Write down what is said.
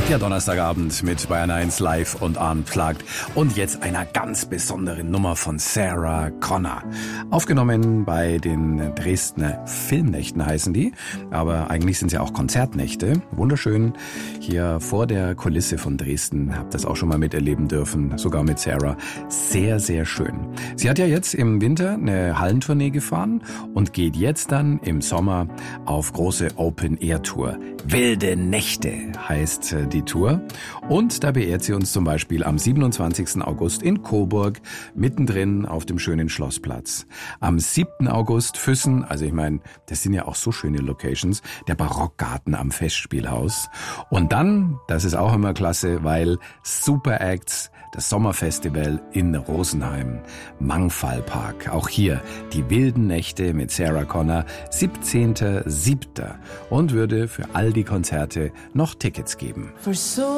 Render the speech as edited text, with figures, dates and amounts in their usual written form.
Der Donnerstagabend mit Bayern 1 live und unplugged. Und jetzt einer ganz besonderen Nummer von Sarah Connor. Aufgenommen bei den Dresdner Filmnächten heißen die. Aber eigentlich sind sie auch Konzertnächte. Wunderschön. Hier vor der Kulisse von Dresden. Hab das auch schon mal miterleben dürfen. Sogar mit Sarah. Sehr, sehr schön. Sie hat ja jetzt im Winter eine Hallentournee gefahren und geht jetzt dann im Sommer auf große Open-Air-Tour. Wilde Nächte heißt die Tour. Und da beehrt sie uns zum Beispiel am 27. August in Coburg, mittendrin auf dem schönen Schlossplatz. Am 7. August Füssen, also ich meine, das sind ja auch so schöne Locations, der Barockgarten am Festspielhaus. Und dann, das ist auch immer klasse, weil Super Acts, das Sommerfestival in Rosenheim, Mangfallpark, auch hier die wilden Nächte mit Sarah Connor, 17.07. und würde für all die Konzerte noch Tickets geben.